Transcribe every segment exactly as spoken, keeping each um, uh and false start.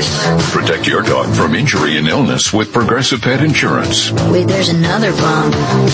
Protect your dog from injury and illness with Progressive Pet Insurance. Wait, there's another bump.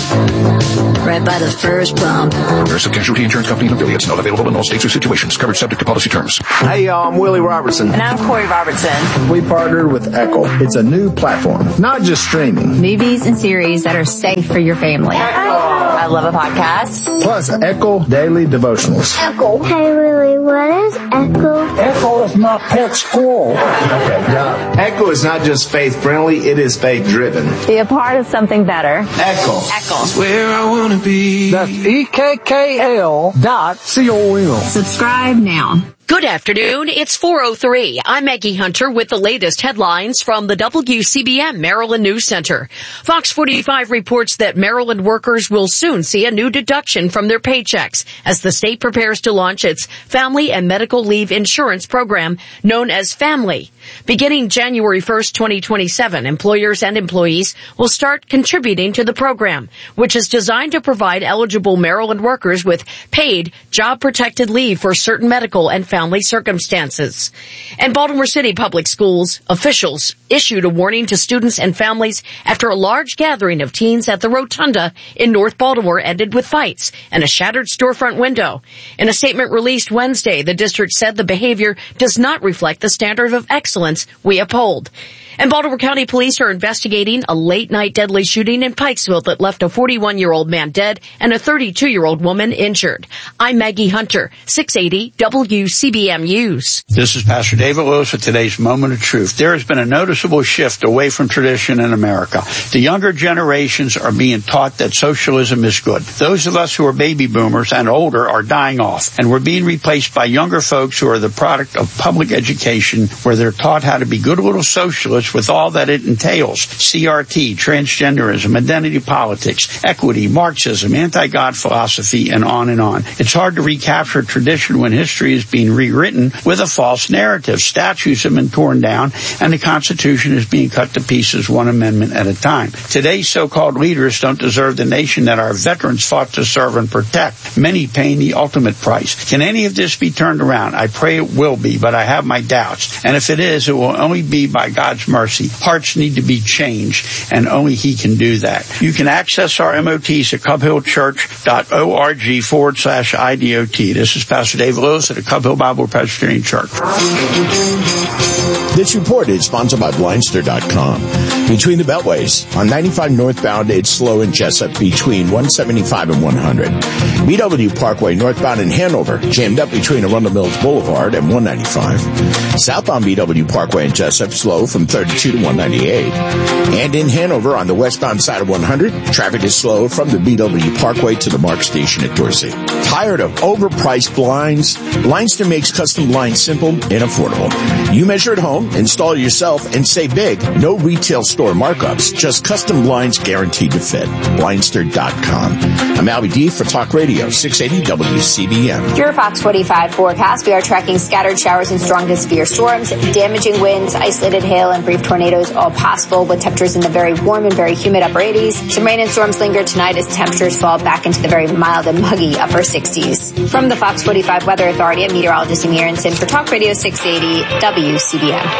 Right by the first bump. Progressive Casualty Insurance Company and affiliates. Not available in all states or situations. Coverage subject to policy terms. Hey, y'all, I'm Willie Robertson. And I'm Corey Robertson. We partnered with Echo. It's a new platform, not just streaming. Movies and series that are safe for your family. Echo. I love a podcast. Plus, Echo Daily Devotionals. Echo. Hey, Willie, what is Echo? Echo is my pet squirrel. Okay, yeah. Echo is not just faith-friendly, it is faith-driven. Be a part of something better. Echo. Echo. It's where I want to be. That's E K K L dot C O M. Subscribe now. Good afternoon. It's four oh three. I'm Maggie Hunter with the latest headlines from the W C B M Maryland News Center. Fox forty-five reports that Maryland workers will soon see a new deduction from their paychecks as the state prepares to launch its Family and Medical Leave Insurance Program known as FAMLY. Beginning January first, twenty twenty-seven, employers and employees will start contributing to the program, which is designed to provide eligible Maryland workers with paid, job-protected leave for certain medical and family circumstances. And Baltimore City Public Schools officials issued a warning to students and families after a large gathering of teens at the Rotunda in North Baltimore ended with fights and a shattered storefront window. In a statement released Wednesday, the district said the behavior does not reflect the standard of excellence we uphold. And Baltimore County Police are investigating a late-night deadly shooting in Pikesville that left a forty-one-year-old man dead and a thirty-two-year-old woman injured. I'm Maggie Hunter, six eighty W C B M News. This is Pastor David Lewis with today's Moment of Truth. There has been a noticeable shift away from tradition in America. The younger generations are being taught that socialism is good. Those of us who are baby boomers and older are dying off, and we're being replaced by younger folks who are the product of public education where they're taught how to be good little socialists with all that it entails. C R T, transgenderism, identity politics, equity, Marxism, anti-God philosophy, and on and on. It's hard to recapture tradition when history is being rewritten with a false narrative. Statues have been torn down, and the Constitution is being cut to pieces one amendment at a time. Today's so-called leaders don't deserve the nation that our veterans fought to serve and protect, many paying the ultimate price. Can any of this be turned around? I pray it will be, but I have my doubts. And if it is, it will only be by God's mercy. Hearts need to be changed, and only He can do that. You can access our M O Ts at cubhillchurch.org forward slash IDOT. This is Pastor David Lewis at the Cub Hill Bible Presbyterian Church. This report is sponsored by Blindster dot com. Between the Beltways, on ninety-five northbound, it's slow in Jessup between one seventy-five and one hundred. B W Parkway northbound in Hanover, jammed up between Arundel Mills Boulevard and one ninety-five. Southbound B W Parkway in Jessup, slow from thirty-two to one ninety-eight. And in Hanover, on the westbound side of one hundred, traffic is slow from the B W Parkway to the Mark Station at Dorsey. Tired of overpriced blinds? Blindster makes custom blinds simple and affordable. You measure at home, install it yourself, and save big. No retail store markups, just custom blinds guaranteed to fit. Blindster dot com. I'm Albie D for Talk Radio, six eighty W C B M. Your Fox forty-five forecast. We are tracking scattered showers and strong to severe storms, damaging winds, isolated hail, and brief tornadoes, all possible with temperatures in the very warm and very humid upper eighties. Some rain and storms linger tonight as temperatures fall back into the very mild and muggy upper sixties. From the Fox forty-five Weather Authority, I'm meteorologist Amy Aronson for Talk Radio six eighty W C B M.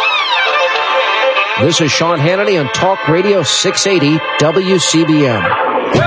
This is Sean Hannity on Talk Radio six eighty W C B M.